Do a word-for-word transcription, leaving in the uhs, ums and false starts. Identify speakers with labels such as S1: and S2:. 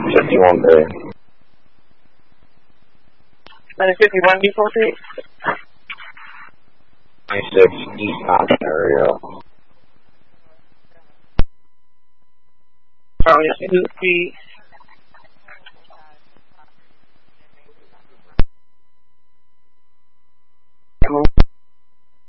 S1: fifty-one B.
S2: That is fifty-one B forty-eight.
S1: twenty-six East Ontario.
S2: Oh, yes, you do see